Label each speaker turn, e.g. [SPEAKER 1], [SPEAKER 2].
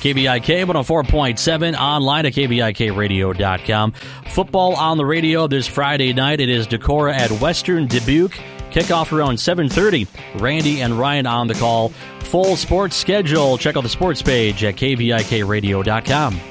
[SPEAKER 1] KVIK 104.7, online at KVIKradio.com. Football on the radio this Friday night. It is Decorah at Western Dubuque. Kickoff around 7:30. Randy and Ryan on the call. Full sports schedule. Check out the sports page at KVIKradio.com.